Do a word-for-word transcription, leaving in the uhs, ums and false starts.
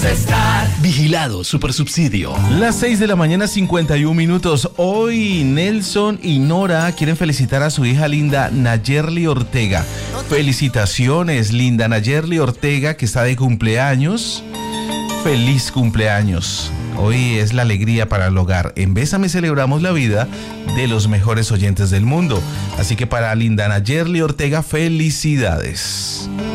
estar. Vigilado Supersubsidio. Las seis de la mañana, cincuenta y un minutos. Hoy Nelson y Nora quieren felicitar a su hija linda Nayerly Ortega. Felicitaciones, linda Nayerly Ortega, que está de cumpleaños. Feliz cumpleaños. Hoy es la alegría para el hogar. En Bésame celebramos la vida de los mejores oyentes del mundo. Así que para linda Nayerly Ortega, felicidades.